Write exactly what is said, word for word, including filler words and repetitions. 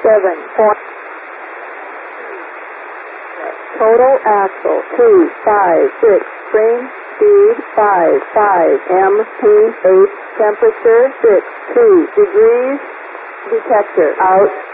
seven point. Total axle two five six. Spring speed five five. M P eight. Temperature six two degrees. Detector out.